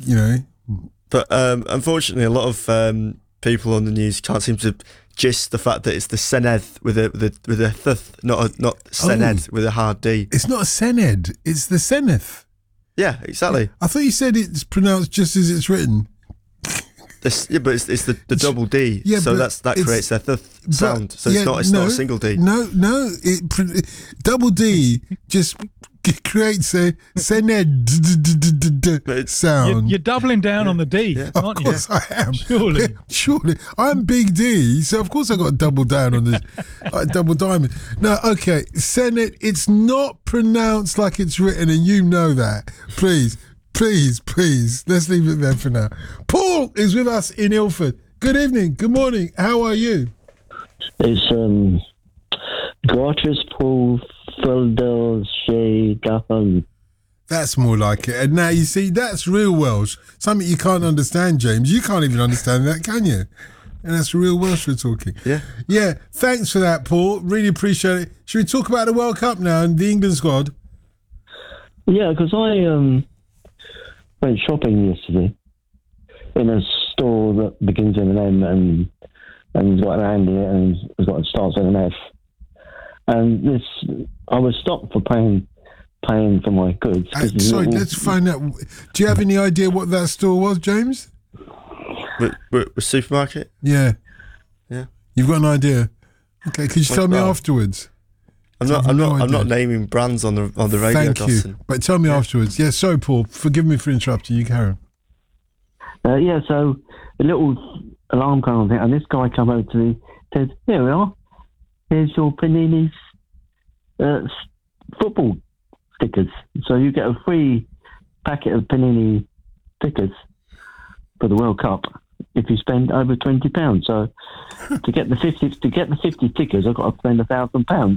But unfortunately, a lot of people on the news can't seem to gist the fact that it's the Senedd with a th, not Senedd with a hard D. It's not a Senedd, it's the Senedd. Yeah, exactly. I thought you said it's pronounced just as it's written. But it's the double D, yeah, so that creates a th sound. So it's not a single D. No, double D just creates a Senedd sound. You're doubling down on the D, aren't you? Of course I am. Surely. I'm Big D, so of course I got to double down on this double diamond. No, okay, Senedd, it's not pronounced like it's written, and you know that. Please, let's leave it there for now. Paul is with us in Ilford. Good evening, good morning, how are you? It's Gorgeous Paul Filder Shea Gaffin. That's more like it. And now you see, that's real Welsh. Something you can't understand, James. You can't even understand that, can you? And that's real Welsh we're talking. Yeah, thanks for that, Paul. Really appreciate it. Should we talk about the World Cup now and the England squad? Yeah, because I went shopping yesterday in a store that begins with an M and has got an and in it and has got starts with an F. And I was stopped for paying for my goods. Sorry, let's find out. Do you have any idea what that store was, James? The supermarket? Yeah. You've got an idea? Okay, could you tell me afterwards? I'm not naming brands on the radio. Thank you. Dawson. But tell me afterwards. Yeah, sorry, Paul. Forgive me for interrupting you, Karen. So a little alarm kind of thing, and this guy come over to me, said, "Here we are. Here's your Panini's football stickers. So you get a free packet of Panini stickers for the World Cup if you spend over £20. So to get the 50 stickers, I've got to spend £1,000,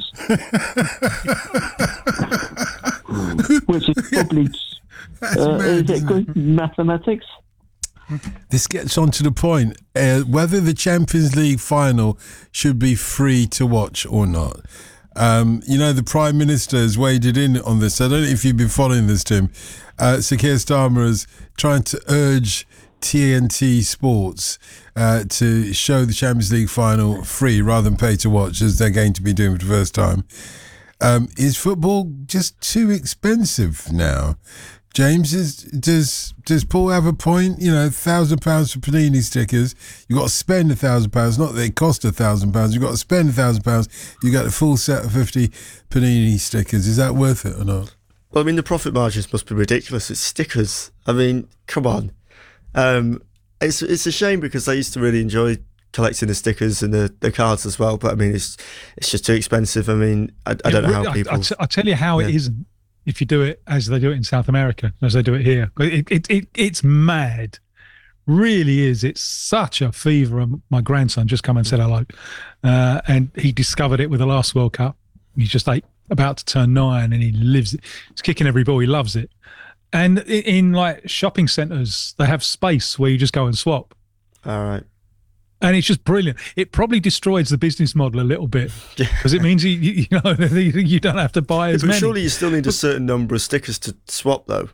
which is probably is it good mathematics?" This gets on to the point, whether the Champions League final should be free to watch or not. The Prime Minister has waded in on this. I don't know if you've been following this, Tim. Sir Keir Starmer is trying to urge TNT Sports to show the Champions League final free rather than pay to watch, as they're going to be doing for the first time. Is football just too expensive now? James, does Paul have a point? £1,000 for Panini stickers. You've got to spend £1,000. Not that they cost £1,000. You've got to spend £1,000. You get a full set of 50 Panini stickers. Is that worth it or not? Well, I mean, the profit margins must be ridiculous. It's stickers. I mean, come on. It's a shame because I used to really enjoy collecting the stickers and the cards as well. But I mean, it's just too expensive. I mean, I don't know how people. I'll tell you how it isn't. If you do it as they do it in South America, as they do it here, it's mad, really is. It's such a fever. My grandson just come and said hello, and he discovered it with the last World Cup. He's just about to turn 9, and he lives it. He's kicking every ball. He loves it. And in like shopping centres, they have space where you just go and swap. All right. And it's just brilliant. It probably destroys the business model a little bit because it means you don't have to buy as but many. Surely you still need a certain number of stickers to swap, though.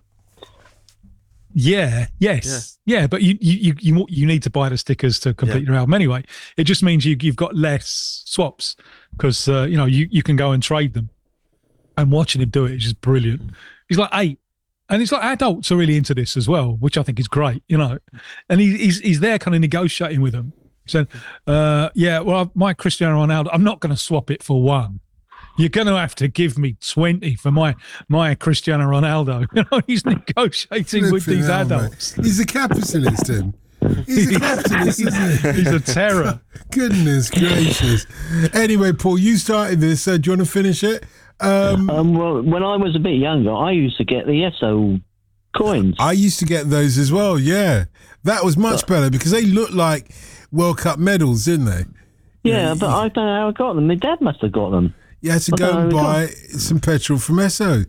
Yeah. But you need to buy the stickers to complete your album anyway. It just means you've got less swaps because you can go and trade them. And watching him do it is just brilliant. He's like 8. And it's like adults are really into this as well, which I think is great, And he's there kind of negotiating with them. Said, my Cristiano Ronaldo, I'm not going to swap it for 1. You're going to have to give me 20 for my Cristiano Ronaldo. He's negotiating with these adults. He's a capitalist, Tim. He's a capitalist, isn't he? He's a terror. Goodness gracious. Anyway, Paul, you started this. Do you want to finish it? Well, when I was a bit younger, I used to get the Esso coins. I used to get those as well, yeah. That was much better because they looked like World Cup medals, didn't they? Yeah, but I don't know how I got them. My dad must have got them. You had to go and buy some petrol from Esso.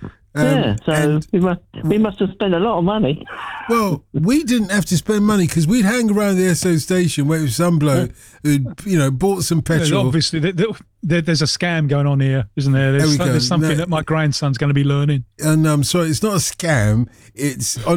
We must have spent a lot of money. Well, we didn't have to spend money because we'd hang around the Esso station waiting for some bloke who bought some petrol. Obviously, there's a scam going on here, isn't there? There's something that my grandson's going to be learning. And I'm sorry, it's not a scam. It's